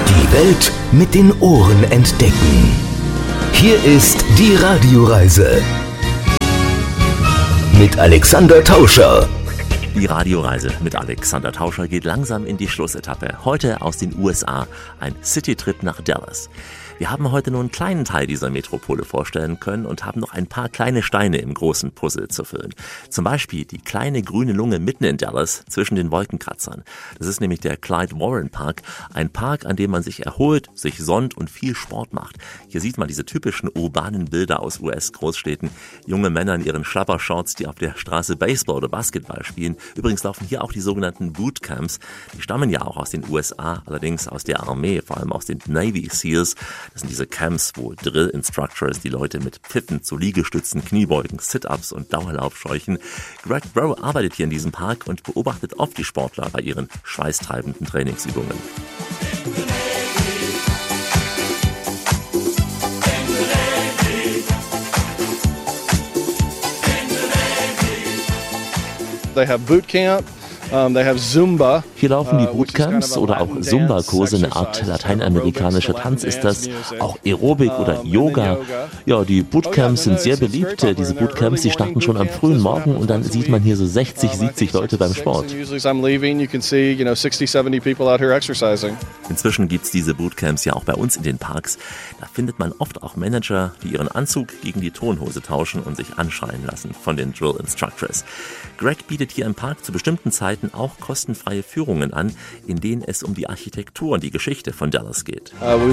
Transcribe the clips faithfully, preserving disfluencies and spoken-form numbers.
Die Welt mit den Ohren entdecken. Hier ist die Radioreise mit Alexander Tauscher. Die Radioreise mit Alexander Tauscher geht langsam in die Schlussetappe. Heute aus den U S A, ein Citytrip nach Dallas. Wir haben heute nur einen kleinen Teil dieser Metropole vorstellen können und haben noch ein paar kleine Steine im großen Puzzle zu füllen. Zum Beispiel die kleine grüne Lunge mitten in Dallas zwischen den Wolkenkratzern. Das ist nämlich der Clyde Warren Park, ein Park, an dem man sich erholt, sich sonnt und viel Sport macht. Hier sieht man diese typischen urbanen Bilder aus U S-Großstädten. Junge Männer in ihren Schlappershorts, die auf der Straße Baseball oder Basketball spielen. Übrigens laufen hier auch die sogenannten Bootcamps. Die stammen ja auch aus den U S A, allerdings aus der Armee, vor allem aus den Navy Seals. Das sind diese Camps, wo Drill-Instructors die Leute mit Pfiffen zu Liegestützen, Kniebeugen, Sit-Ups und Dauerlauf scheuchen. Greg Bro arbeitet hier in diesem Park und beobachtet oft die Sportler bei ihren schweißtreibenden Trainingsübungen. They have boot camp. Um, they have Zumba. Hier laufen die Bootcamps oder auch Zumba-Kurse, eine Art lateinamerikanischer Tanz ist das, auch Aerobik oder Yoga. Ja, die Bootcamps sind sehr beliebt. Diese Bootcamps, die starten schon am frühen Morgen und dann sieht man hier so sechzig, siebzig Leute beim Sport. Inzwischen gibt's diese Bootcamps ja auch bei uns in den Parks. Da findet man oft auch Manager, die ihren Anzug gegen die Turnhose tauschen und sich anschreien lassen von den Drill Instructors. Greg bietet hier im Park zu bestimmten Zeiten auch kostenfreie Führungen an, in denen es um die Architektur und die Geschichte von Dallas geht.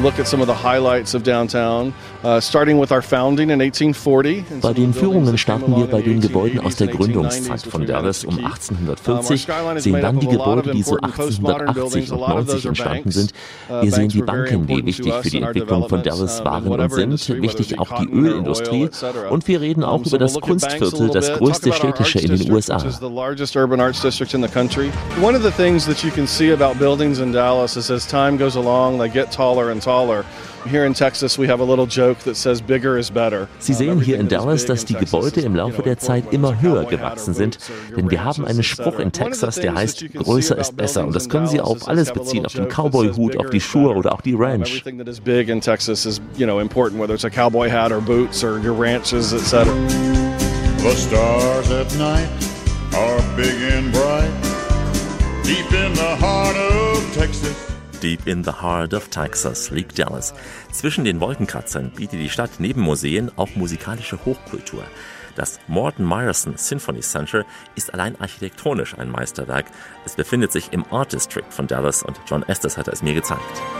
Bei den Führungen starten wir bei den Gebäuden aus der Gründungszeit von Dallas um achtzehnhundertvierzig, sehen dann die Gebäude, die so achtzehnhundertachtzig und neunzig entstanden sind. Wir sehen die Banken, die wichtig für die Entwicklung von Dallas waren und sind, wichtig auch die Ölindustrie, und wir reden auch über das Kunstviertel, das größte städtische in den U S A. Country. One of the things that you can see about buildings in Dallas is as time goes along, they get taller and taller. Here in Texas, we have a little joke that says bigger is better. Sie sehen hier in Dallas, dass die Gebäude im Laufe der Zeit immer höher gewachsen sind, denn wir haben einen Spruch in Texas, der heißt, größer ist besser, und das können Sie auf alles beziehen, auf den Cowboy-Hut, auf die Schuhe oder auch die Ranch. Everything that is big in Texas is, you know, important, whether it's a cowboy hat or boots or your ranches, et cetera. The stars at night are big and bright, deep in the heart of Texas. Deep in the heart of Texas liegt Dallas. Zwischen den Wolkenkratzern bietet die Stadt neben Museen auch musikalische Hochkultur. Das Morton Meyerson Symphony Center ist allein architektonisch ein Meisterwerk. Es befindet sich im Art District von Dallas und John Estes hat es mir gezeigt.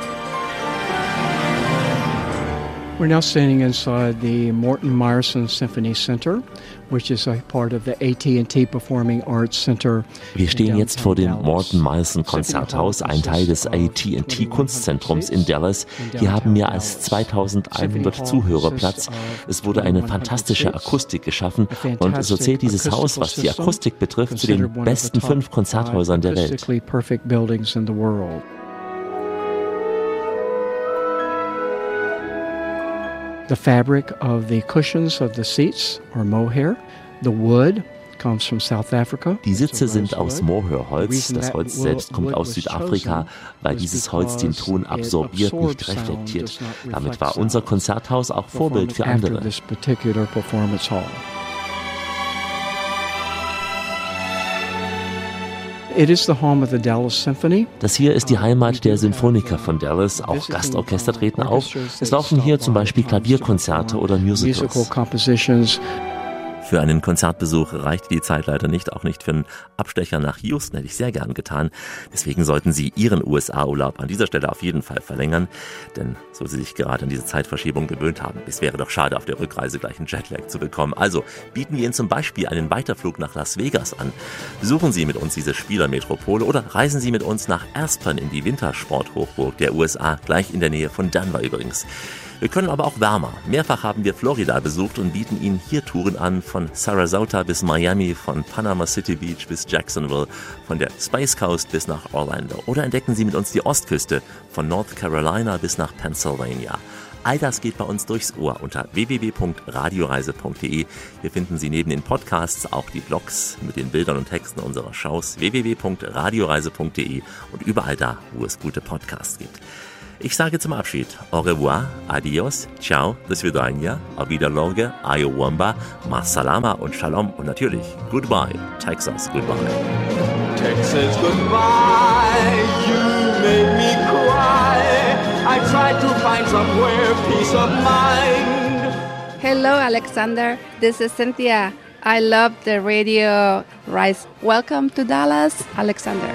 We're now standing inside the Morton Meyerson Symphony Center, which is a part of the A T and T Performing Arts Center. Wir stehen jetzt vor dem Morton Meyerson Konzerthaus, ein Teil des A T and T Kunstzentrums in Dallas. Hier haben mehr als zweitausendeinhundert Zuhörer Platz. Es wurde eine fantastische Akustik geschaffen und so zählt dieses Haus, was die Akustik betrifft, zu den besten fünf Konzerthäusern der Welt. The fabric of the cushions of the seats are mohair. The wood comes from South Africa. Die Sitze sind aus Mohairholz. Das Holz selbst kommt aus Südafrika, weil dieses Holz den Ton absorbiert, nicht reflektiert. Damit war unser Konzerthaus auch Vorbild für andere. It is the home of the Dallas Symphony. Das hier ist die Heimat der Symphoniker von Dallas. Auch Gastorchester treten auf. Es laufen hier zum Beispiel Klavierkonzerte oder Musicals. Für einen Konzertbesuch reicht die Zeit leider nicht, auch nicht für einen Abstecher nach Houston, hätte ich sehr gern getan. Deswegen sollten Sie Ihren U S A-Urlaub an dieser Stelle auf jeden Fall verlängern, denn so Sie sich gerade an diese Zeitverschiebung gewöhnt haben, es wäre doch schade, auf der Rückreise gleich einen Jetlag zu bekommen. Also bieten wir Ihnen zum Beispiel einen Weiterflug nach Las Vegas an. Besuchen Sie mit uns diese Spielermetropole oder reisen Sie mit uns nach Aspen in die Wintersporthochburg der U S A, gleich in der Nähe von Denver übrigens. Wir können aber auch wärmer. Mehrfach haben wir Florida besucht und bieten Ihnen hier Touren an, von Sarasota bis Miami, von Panama City Beach bis Jacksonville, von der Space Coast bis nach Orlando. Oder entdecken Sie mit uns die Ostküste, von North Carolina bis nach Pennsylvania. All das geht bei uns durchs Ohr unter w w w punkt radioreise punkt d e. Hier finden Sie neben den Podcasts auch die Blogs mit den Bildern und Texten unserer Shows w w w punkt radioreise punkt d e und überall da, wo es gute Podcasts gibt. Ich sage zum Abschied au revoir, adios, ciao, до свидания, auf Wiedersehen, ayowamba, masalama und shalom und natürlich goodbye, Texas, goodbye. Texas, goodbye, you made me cry. I tried to find somewhere peace of mind. Hello, Alexander. This is Cynthia. I love the radio Rise. Welcome to Dallas, Alexander.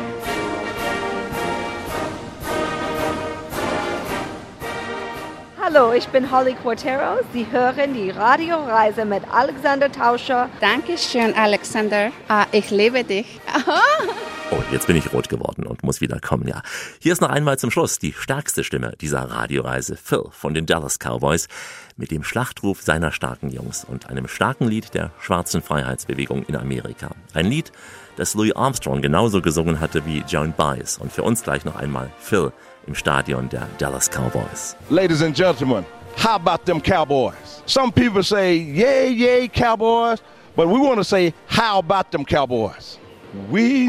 Hallo, ich bin Holly Quatero. Sie hören die Radioreise mit Alexander Tauscher. Dankeschön, Alexander. Ah, ich liebe dich. Oh, jetzt bin ich rot geworden und muss wieder kommen, ja. Hier ist noch einmal zum Schluss die stärkste Stimme dieser Radioreise, Phil von den Dallas Cowboys, mit dem Schlachtruf seiner starken Jungs und einem starken Lied der schwarzen Freiheitsbewegung in Amerika. Ein Lied, das Louis Armstrong genauso gesungen hatte wie Joan Baez. Und für uns gleich noch einmal Phil im Stadion der Dallas Cowboys. Ladies and gentlemen, how about them Cowboys? Some people say, yay, yay, Cowboys, but we want to say, how about them Cowboys? We